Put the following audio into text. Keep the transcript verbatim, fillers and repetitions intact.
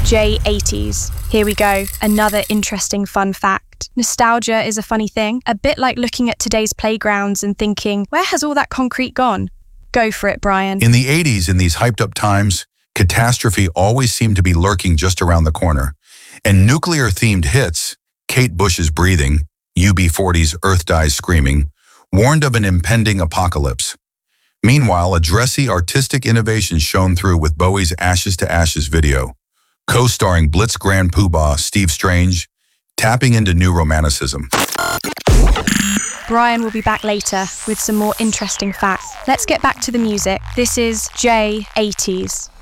J eighties. Here we go, another interesting fun fact. Nostalgia is a funny thing, a bit like looking at today's playgrounds and thinking, where has all that concrete gone? Go for it, Brian. In the eighties, in these hyped-up times, catastrophe always seemed to be lurking just around the corner. And nuclear-themed hits, Kate Bush's Breathing, U B forty's Earth Dies Screaming, warned of an impending apocalypse. Meanwhile, a dressy artistic innovation shone through with Bowie's Ashes to Ashes video, co-starring Blitz Grand Poobah Steve Strange, tapping into new romanticism. Brian will be back later with some more interesting facts. Let's get back to the music. This is J eighties.